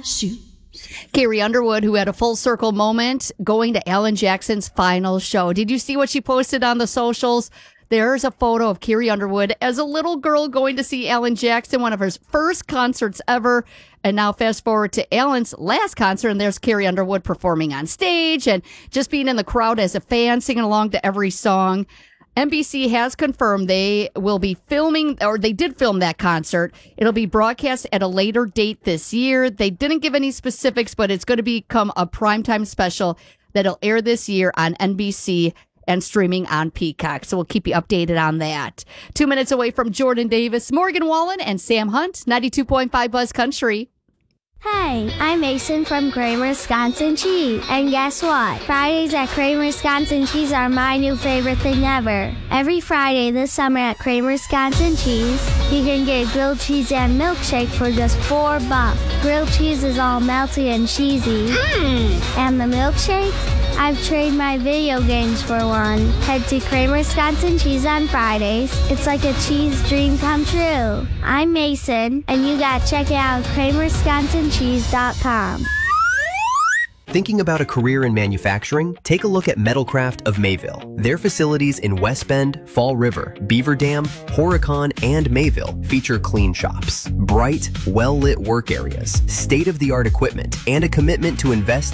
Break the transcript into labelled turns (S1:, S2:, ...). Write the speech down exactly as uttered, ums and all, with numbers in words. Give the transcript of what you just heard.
S1: shoes.
S2: Carrie Underwood, who had a full circle moment going to Alan Jackson's final show. Did you see what she posted on the socials? There's a photo of Carrie Underwood as a little girl going to see Alan Jackson, one of her first concerts ever. And now fast forward to Alan's last concert, and there's Carrie Underwood performing on stage and just being in the crowd as a fan, singing along to every song. N B C has confirmed they will be filming, or they did film that concert. It'll be broadcast at a later date this year. They didn't give any specifics, but it's going to become a primetime special that'll air this year on N B C and streaming on Peacock. So we'll keep you updated on that. Two minutes away from Jordan Davis, Morgan Wallen, and Sam Hunt, ninety-two point five Buzz Country.
S3: Hey, I'm Mason from Kramer Wisconsin Cheese. And guess what? Fridays at Kramer Wisconsin Cheese are my new favorite thing ever. Every Friday this summer at Kramer Wisconsin Cheese, you can get grilled cheese and milkshake for just four bucks. Grilled cheese is all melty and cheesy. Mm. And the milkshake? I've traded my video games for one. Head to Kramer Wisconsin Cheese on Fridays. It's like a cheese dream come true. I'm Mason, and you gotta check it out at kramer wisconsin cheese dot com.
S4: Thinking about a career in manufacturing? Take a look at Metalcraft of Mayville. Their facilities in West Bend, Fall River, Beaver Dam, Horicon, and Mayville feature clean shops, bright, well-lit work areas, state-of-the-art equipment, and a commitment to invest